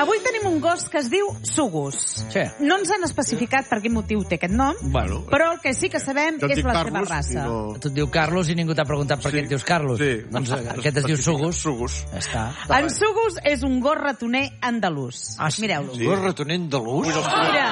Avui tenim un gos que es diu Sugus. Sí. No ens han especificat per quin motiu té aquest nom, però el que sí que sabem és la seva raça. Tu et diu Carlos i ningú t'ha preguntat per què et dius Carlos. Sí. Doncs aquest es diu Sugus. Sugus. Ja està. En Sugus és un gos ratoner andalús. Mireu-lo. Un gos ratoner andalús? Mira.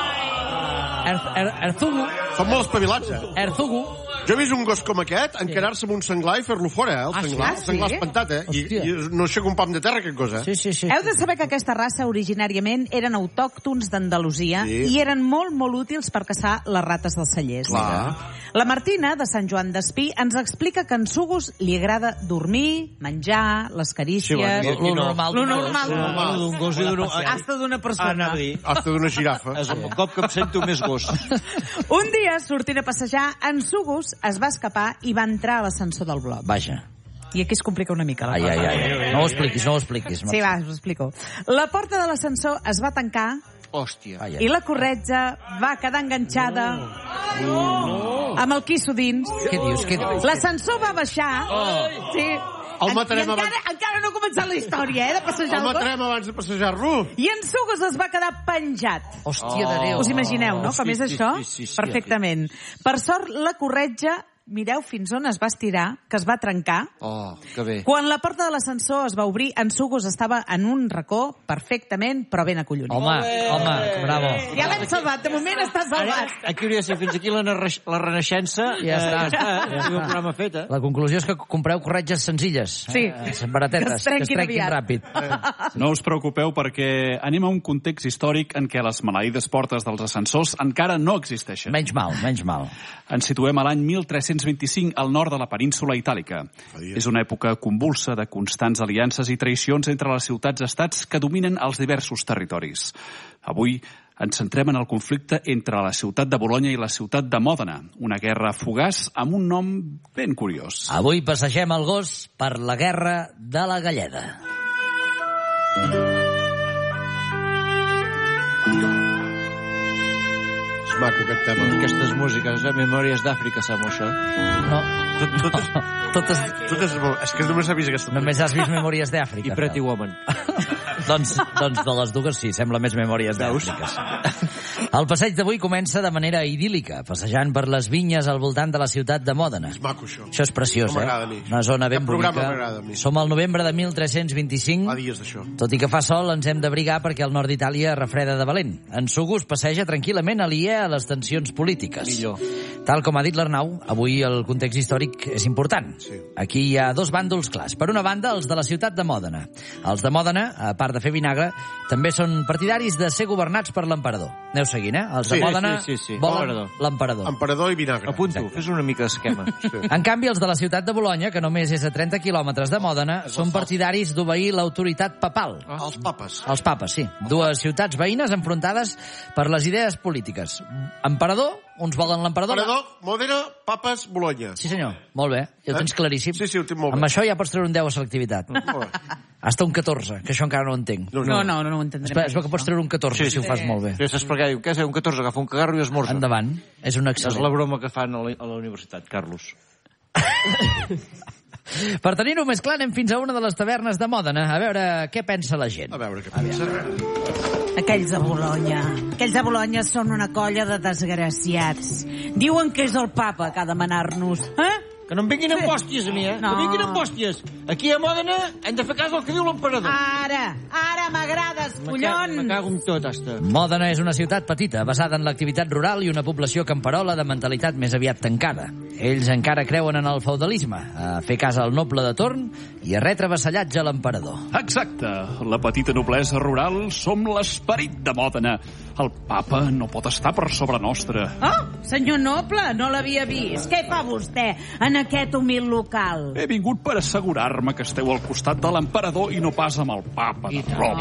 Erzugu. Són molt espavilats, Erzugu. Jo he vist un gos com aquest encarar-se amb un senglar i fer-lo fora, el senglar. El senglar espantat, I no aixeca un pam de terra, aquest gos, Sí. Heu de saber que aquesta raça originàriament eren autòctons d'Andalusia i eren molt, molt útils per caçar les rates dels cellers. La Martina, de Sant Joan d'Espí, ens explica que en Sugus li agrada dormir, menjar, les carícies... Lo normal d'un gos i d'un... Hasta d'una persona. Hasta d'una girafa. És el cop que em sento més gos. Un dia, sortint a passejar, en Sugus es va escapar i va entrar a l'ascensor del bloc. Vaja. I aquí es complica una mica la cosa. Ai. No ho expliquis. Sí, va, us ho explico. La porta de l'ascensor es va tancar. Hòstia. I la corretja va quedar enganxada amb el quisso dins. Què dius? L'ascensor va baixar. Sí. El matarem encara no ha començat la història, de passejar el matarem abans de passejar-lo. I en Sugus es va quedar penjat. Hòstia de Déu. Us imagineu, no? Com és això? Sí, Perfectament. Per sort, la corretja, mireu fins on es va estirar, que es va trencar. Oh, que bé. Quan la porta de l'ascensor es va obrir, en Sugus estava en un racó perfectament, però ben acollonit. Home, bravo. Ja l'hem salvat, de moment està salvat. Aquí hauria de ser fins aquí la Renaixença. Ja està. Un programa fet, La conclusió és que compreu corretges senzilles. Sí. Baratetes, que es trenquin ràpid. No us preocupeu perquè anem a un context històric en què les maleïdes portes dels ascensors encara no existeixen. Menys mal. Ens situem a l'any 1325 al nord de la península itàlica. És una època convulsa de constants aliances i traïcions entre les ciutats-estats que dominen els diversos territoris. Avui ens centrem en el conflicte entre la ciutat de Bolonya i la ciutat de Mòdena, una guerra fugaç amb un nom ben curiós. Avui passegem el gos per la guerra de la Galleda. És maco, aquest tema. Aquestes músiques, Memòries d'Àfrica, sembla això. No. Totes... És que només has vist aquesta. Només has vist Memòries d'Àfrica. I Pretty Woman. doncs de les dues sí, sembla més Memòries d'Àfrica. El passeig d'avui comença de manera idíl·lica, passejant per les vinyes al voltant de la ciutat de Mòdena. És maco, això. Això és preciós, No m'agrada a mi. Una zona ben Aquest programa bonica. m'agrada a mi. Som al novembre de 1325. Fa dies d'això. Tot i que fa sol, ens hem d'abrigar perquè el nord d'Itàlia refreda de valent. En Sugus passeja tranquil·lament aliè a les tensions polítiques. Millor. Tal com ha dit l'Arnau, avui el context històric és important. Sí. Aquí hi ha dos bàndols clars. Per una banda, els de la ciutat de Mòdena. Els de Mòdena, a part de fer vinagre, també són partidaris de ser governats per l'emperador. Aneu seguint, Els de Sí, Mòdena sí. volen l'emperador. Emperador i vinagre. Apunto, fes una mica d'esquema. En canvi, els de la ciutat de Bolonya, que només és a 30 quilòmetres de Mòdena, són partidaris d'obeir l'autoritat papal. Els papes. Els papes, sí. Dues ciutats veïnes enfrontades per les idees polítiques. Emperador, uns volen l'emperador... Emperador, Mòdena, papes, Bolonya. Sí, senyor. Molt bé. Ja ho tens claríssim. Sí, ho tinc molt bé. Amb això ja pots treure un 10 a selectivitat. Molt bé. Hasta un 14, que això encara no ho entenc. No ho entendrem. Es veu que pots treure un 14 si ho fas molt bé. Sí, saps per què? Diu, què és un 14? Agafa un cagarro i esmorza. Endavant. És un És la excel·lent. broma que fan a la universitat, Carlos. Per tenir-ho més clar, anem fins a una de les tavernes de Mòdena, a veure què pensa la gent. A veure què pensa. Aquells de Bolonya. Aquells de Bolonya són una colla de desgraciats. Diuen que és el papa que ha de manar-nos. Que no em vinguin amb hòsties a mi, No. Que vinguin amb hòsties. Aquí a Mòdena hem de fer cas del que diu l'emperador. Ara m'agrades, collons! Me cago en tot, hasta. Mòdena és una ciutat petita, basada en l'activitat rural i una població camperola de mentalitat més aviat tancada. Ells encara creuen en el feudalisme, a fer cas al noble de torn i a retre vassallatge a l'emperador. Exacte. La petita noblesa rural som l'esperit de Mòdena. El papa no pot estar per sobre nostre. Oh, senyor noble, no l'havia vist. Què fa vostè en aquest humil local? He vingut per assegurar-me que esteu al costat de l'emperador i no pas amb el papa de Roma.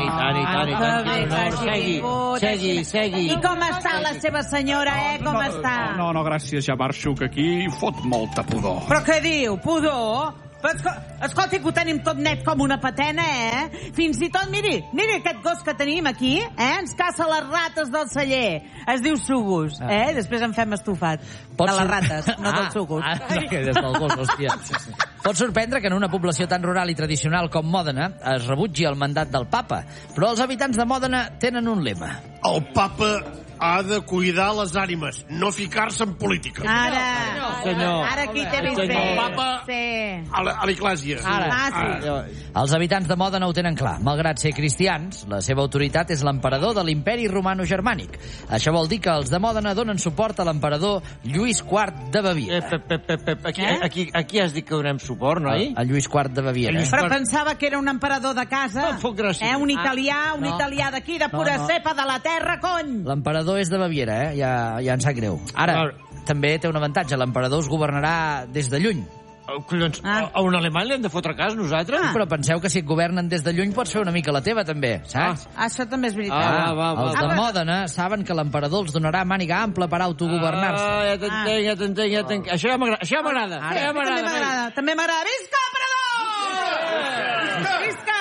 Segui. I com està la seva senyora, Com està? No, gràcies, ja marxo, que aquí fot molta pudor. Però què diu, pudor? Escolti, que ho tenim tot net com una patena, Fins i tot, miri aquest gos que tenim aquí, Ens caça les rates del celler. Es diu Sugus, Després en fem estofat. De les rates, no del Sugus. Que des del gos, hòstia. Pot sorprendre que en una població tan rural i tradicional com Mòdena es rebutgi el mandat del papa, però els habitants de Mòdena tenen un lema. El papa ha de cuidar les ànimes, no ficar-se en política. Ara aquí t'he vist bé. El papa a l'església. Els habitants de Mòdena ho tenen clar. Malgrat ser cristians, la seva autoritat és l'emperador de l'imperi romano-germànic. Això vol dir que els de Mòdena donen suport a l'emperador Lluís IV de Baviera. Aquí has dit que donem suport, no? A Lluís IV de Baviera. Però pensava que era un emperador de casa. Un italià d'aquí, de pura cepa de la terra, cony! L'emperador és de Baviera, ja em sap greu. Ara, també té un avantatge, l'emperador es governarà des de lluny. Collons, a un alemany l'hem de fotre a casa, nosaltres? Però penseu que si et governen des de lluny pots fer una mica la teva, també, saps? Això també és veritat. Els de Mòdena saben que l'emperador els donarà màniga ampla per autogovernar-se. Ja t'entenc. Això ja m'agrada. També m'agrada. Visca, emperador! Visca!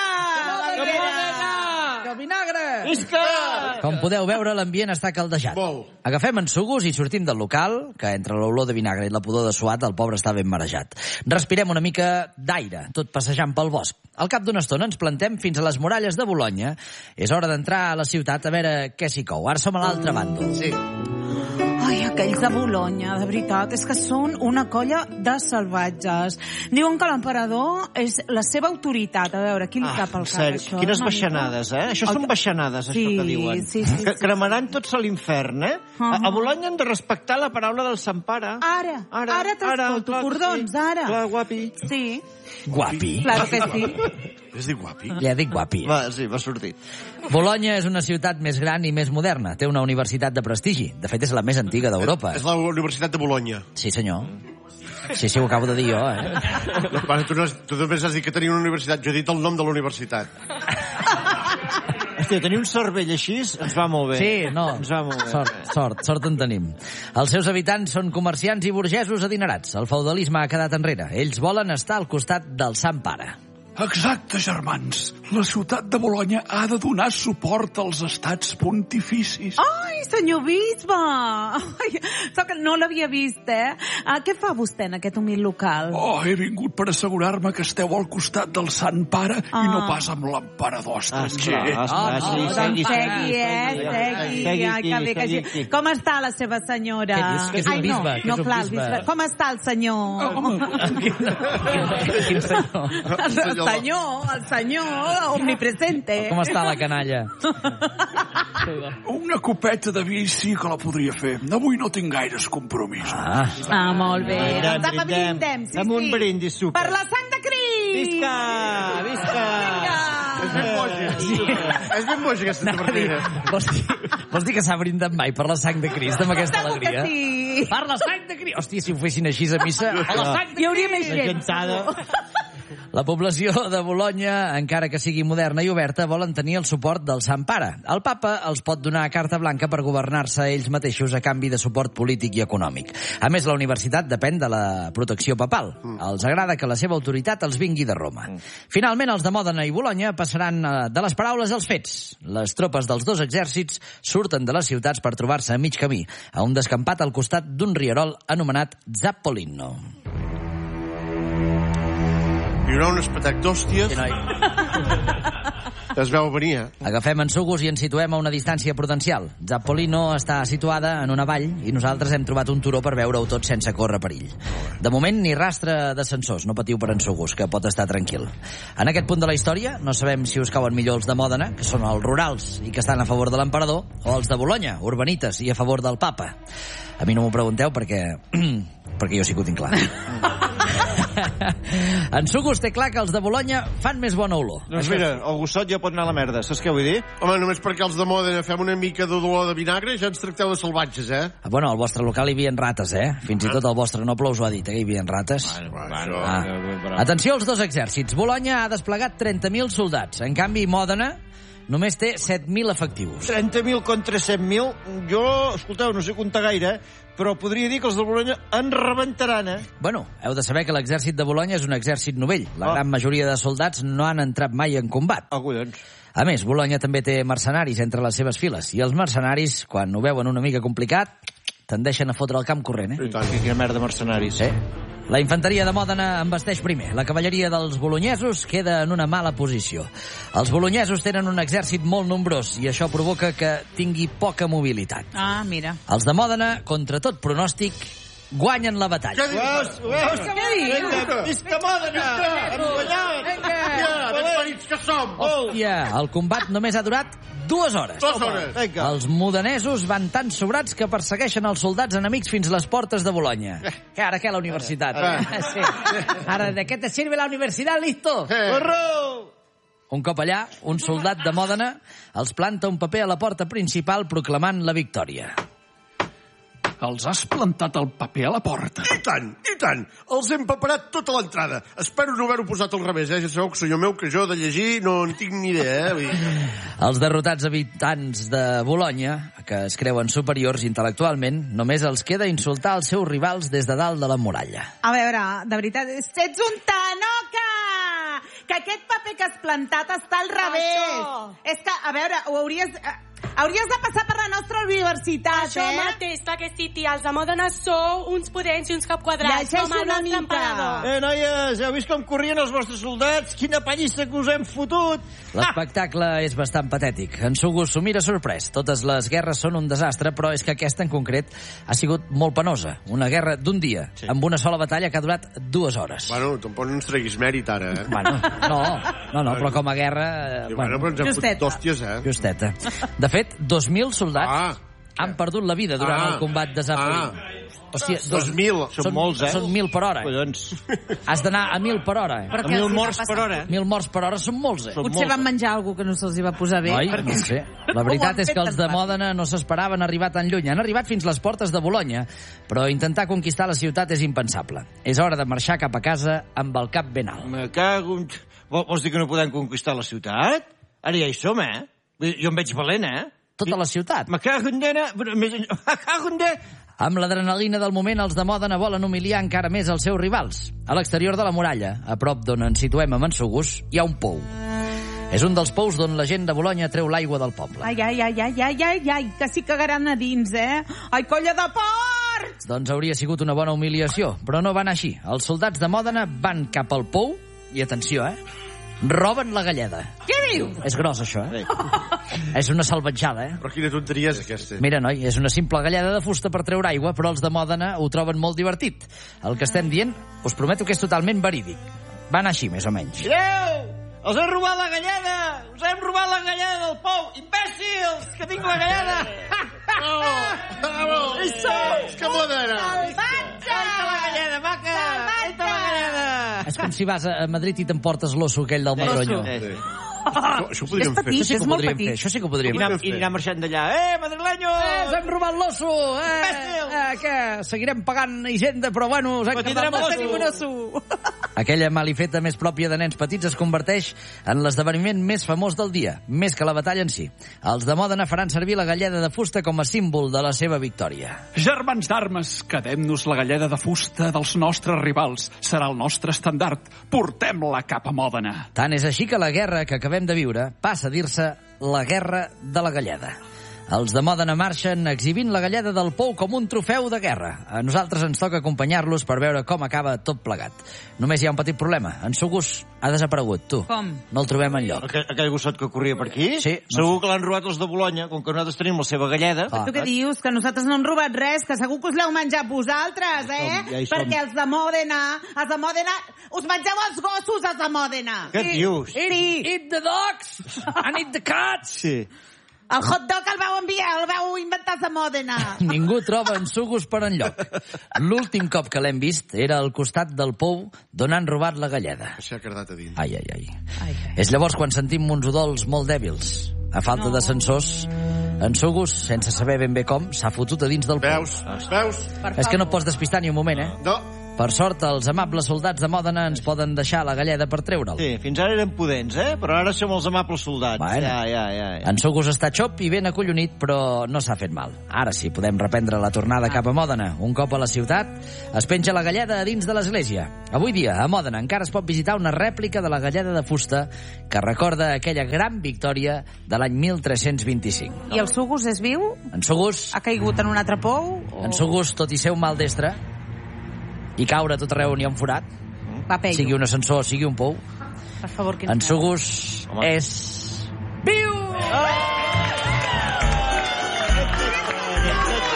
Vinagre! Visca! Com podeu veure, l'ambient està caldejat. Agafem ensugos i sortim del local, que entre l'olor de vinagre i la pudor de suat el pobre està ben marejat. Respirem una mica d'aire, tot passejant pel bosc. Al cap d'una estona ens plantem fins a les muralles de Bolonya. És hora d'entrar a la ciutat a veure què s'hi cou. Ara som a l'altre bàndol. Sí. Ai, aquells de Bolonya, de veritat, és que són una colla de salvatges. Diuen que l'emperador és la seva autoritat. A veure, qui li cap al cap, això? Quines baixanades, eh? Això són baixanades, això que diuen. Sí. Cremaran tots a l'infern, eh? A Bolonya hem de respectar la paraula del Sant Pare. Ara t'escolto, cordons, ara. Clar, guapi. Sí. Guapi. Claro que sí. És dir guapi? Ja dic guapi. Sí, va sortir. Bolonya és una ciutat més gran i més moderna. Té una universitat de prestigi. De fet, és la més antiga d'Europa. És la Universitat de Bolonya. Sí, senyor. Sí, ho acabo de dir jo, eh? Tu només has dit que tenia una universitat. Jo he dit el nom de la universitat. Hòstia, tenir un cervell així ens va molt bé. Sí, no. Ens va molt bé. Sort en tenim. Els seus habitants són comerciants i burgesos adinerats. El feudalisme ha quedat enrere. Ells volen estar al costat del Sant Pare. Exacte, germans. La ciutat de Bolonya ha de donar suport als estats pontificis. Ai, senyor bisbe! Ai, no l'havia vist, eh? Què fa vostè en aquest humil local? He vingut per assegurar-me que esteu al costat del Sant Pare i no pas amb l'emperador estranger. Segui. Com està la seva senyora? Que és un bisbe. No, clar, el bisbe. Com està el senyor? Quin senyor? El senyor omnipresente. Com està la canalla? Una copeta de vi sí que la podria fer. Avui no tinc gaires compromisos. Molt bé. Doncs apa, brindem. Amb un brindis super. Per la sang de Crist! Visca! És ben boja aquesta tavertera. Vols dir que s'ha brindat mai per la sang de Crist amb aquesta alegria? Sí. Per la sang de Crist! Hòstia, si ho fessin així a missa... Hi hauria més gent. La població de Bolonya, encara que sigui moderna i oberta, volen tenir el suport del Sant Pare. El papa els pot donar carta blanca per governar-se ells mateixos a canvi de suport polític i econòmic. A més, la universitat depèn de la protecció papal. Els agrada que la seva autoritat els vingui de Roma. Finalment, els de Mòdena i Bolonya passaran de les paraules als fets. Les tropes dels dos exèrcits surten de les ciutats per trobar-se a mig camí, a un descampat al costat d'un rierol anomenat Zappolino. Hi haurà un espectacle d'hòsties. Es veu venir, eh? Agafem ensugos i ens situem a una distància prudencial. Zappolino està situada en una vall i nosaltres hem trobat un turó per veure-ho tot sense córrer perill. De moment, ni rastre d'ascensors. No patiu per ensugos, que pot estar tranquil. En aquest punt de la història, no sabem si us cauen millor els de Mòdena, que són els rurals i que estan a favor de l'emperador, o els de Bolonya, urbanites i a favor del papa. A mi no m'ho pregunteu perquè jo sí que ho tinc clar. En Sugos té clar que els de Bolonya fan més bona olor. Doncs mira, el gossot ja pot anar a la merda, saps què vull dir? Home, només perquè els de Mòdena fem una mica d'olor de vinagre ja ens tracteu de salvatges, eh? Bueno, al vostre local hi havia rates, eh? Fins i tot el vostre noble us ho ha dit, que hi havia rates. Atenció als dos exèrcits. Bolonya ha desplegat 30.000 soldats. En canvi, Mòdena només té 7.000 efectius. 30.000 contra 7.000? Jo, escolteu, no sé comptar gaire, però podria dir que els de Bolonya en rebentaran, eh? Bueno, heu de saber que l'exèrcit de Bolonya és un exèrcit novell. La gran majoria de soldats no han entrat mai en combat. Collons. A més, Bolonya també té mercenaris entre les seves files, i els mercenaris, quan ho veuen una mica complicat, tendeixen a fotre el camp corrent, eh? I tant, quina merda mercenaris. La infanteria de Mòdena embasteix primer. La cavalleria dels bolonyesos queda en una mala posició. Els bolonyesos tenen un exèrcit molt nombrós i això provoca que tingui poca mobilitat. Ah, mira. Els de Mòdena, contra tot pronòstic, guanyen la batalla. Què dius? Què dius? Visca Mòdena! Hem guanyat! Ja, ben parits que som! Hòstia, el combat només ha durat 2 hores. 2 hores. Vinga. Els modenesos van tan sobrats que persegueixen els soldats enemics fins les portes de Bolonya. Que ara què, la universitat? Sí. Ara, ¿de qué te sirve la universidad, listo? Correu! Un cop allà, un soldat de Mòdena els planta un paper a la porta principal proclamant la victòria. Els has plantat el paper a la porta. I tant, i tant. Els hem preparat tota l'entrada. Espero no haver-ho posat al revés, Ja sabeu que senyor meu, que jo de llegir no en tinc ni idea, Els derrotats habitants de Bolonya, que es creuen superiors intel·lectualment, només els queda insultar els seus rivals des de dalt de la muralla. A veure, de veritat, ets un tanoca! Que aquest paper que has plantat està al revés. Això. És que, a veure, ho hauries de passar per la nostra universitat, Això mateix, clar que sí, tia. Els de Mòdena sou uns pudents i uns capquadrats. Llegeix Com el una nostre mica. emperador. Noies, ja heu vist com corrien els vostres soldats? Quina pallissa que us hem fotut! L'espectacle és bastant patètic. En Sugus s'ho mira sorprès. Totes les guerres són un desastre, però és que aquesta en concret ha sigut molt penosa. Una guerra d'un dia, amb una sola batalla que ha durat 2 hores. Bueno, tampoc no ens treguis mèrit, ara, Bueno, no, però com a guerra... Bueno, però ens hem fotut d'hòsties, Justeta. De fet, 2.000 soldats han perdut la vida durant el combat de Zafari. O sigui, 2.000. Són molts, Són 1.000 per hora. Collons. Has d'anar a 1.000 per hora. Però A 1.000 morts per hora. 1.000 morts per hora són molts, Potser van menjar alguna que no se'ls hi va posar bé. Oi? No sé. La veritat és que els de tan Mòdena no s'esperaven arribar tan lluny. Han arribat fins les portes de Bolonya, però intentar conquistar la ciutat és impensable. És hora de marxar cap a casa amb el cap ben alt. Me cago en... Vols dir que no podem conquistar la ciutat? Ara ja hi som, Jo em veig valent, Tota la ciutat. Me cago en dena... Me cago en dena... Amb l'adrenalina del moment, els de Mòdena volen humiliar encara més els seus rivals. A l'exterior de la muralla, a prop d'on ens situem a Mansugus, hi ha un pou. És un dels pous d'on la gent de Bolonya treu l'aigua del poble. Ai, que s'hi cagaran a dins, Ai, colla de porcs! Doncs hauria sigut una bona humiliació, però no va anar així. Els soldats de Mòdena van cap al pou i, atenció, roben la galleda. Què diu? És gros, això, És una salvatjada, Però quina tonteria és aquesta? Mira, noi, és una simple galleda de fusta per treure aigua, però els de Mòdena ho troben molt divertit. El que estem dient, us prometo que és totalment verídic. Va anar així, més o menys. Mireu! Els hem robat la galleda! Us hem robat la galleda del pou! Imbècils! Que tinc la galleda! Bravo! Hi sou! Que modera! Salvatge! La galleda, maca! Salvatge! La galleda! És com si vas a Madrid i t'emportes l'osso aquell del Madronyo. Això ho podríem fer. petit. Això sí que ho És molt podríem petit. fer. Això sí que ho podríem fer. I anirà marxant d'allà. Madrileño! S'hem robat l'osso! Què? Seguirem pagant Hisenda, però bueno, us hem tindrem quedat l'osso. tenim un osso. Aquella malifeta més pròpia de nens petits es converteix en l'esdeveniment més famós del dia, més que la batalla en si. Els de Mòdena faran servir la galleda de fusta com a símbol de la seva victòria. Germans d'armes, quedem-nos la galleda de fusta dels nostres rivals. Serà el nostre estandard. Portem-la cap a Mòdena. Tant és així que la guerra que acabem de viure passa a dir-se la guerra de la galleda. Els de Mòdena marxen exhibint la galleda del pou com un trofeu de guerra. A nosaltres ens toca acompanyar-los per veure com acaba tot plegat. Només hi ha un petit problema. En Sugus ha desaparegut, tu. Com? No el trobem enlloc. Aquell gossot que corria per aquí? Sí. Segur que l'han robat els de Bolonya, com que nosaltres tenim la seva galleda. Tu què dius? Que nosaltres no hem robat res, que segur que us l'heu menjat vosaltres, Ja hi som. Perquè els de Mòdena, us mengeu els gossos, els de Mòdena. Què dius? Eat the dogs and eat the cats. Sí. El hot dog el vau inventar els de Mòdena. Ningú troba en Sugus per enlloc. L'últim cop que l'hem vist era al costat del pou d'on han robat la galleda. S'ha quedat a dins. Ai. És llavors quan sentim uns udols molt dèbils. A falta de sensors, en Sugus, sense saber ben bé com, s'ha fotut a dins del pou. Veus? És que no et pots despistar ni un moment, No. Per sort, els amables soldats de Mòdena ens poden deixar la galleda per treure'l. Sí, fins ara eren pudents, però ara som els amables soldats. Bueno. Ja. En Sugus està xop i ben acollonit, però no s'ha fet mal. Ara sí, podem reprendre la tornada cap a Mòdena. Un cop a la ciutat, es penja la galleda a dins de l'església. Avui dia, a Mòdena, encara es pot visitar una rèplica de la galleda de fusta que recorda aquella gran victòria de l'any 1325. I el Sugus és viu? En Sugus, Ha caigut en un altre pou? tot i ser un maldestre, i caure a tot arreu on hi ha un forat, Papello. sigui un ascensor, sigui un pou. Per favor, en Sugus és